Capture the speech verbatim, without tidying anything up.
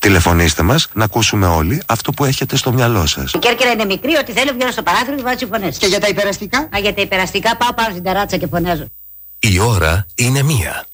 Τηλεφωνήστε μας να ακούσουμε όλοι αυτό που έχετε στο μυαλό σας. Η Κέρκυρα είναι μικρή, ό,τι θέλω βγαίνω στο παράθυρο και βάζω φωνές. Και για τα υπεραστικά? Α, για τα υπεραστικά πάω πάνω στην ταράτσα και φωνάζω. Η ώρα είναι μία.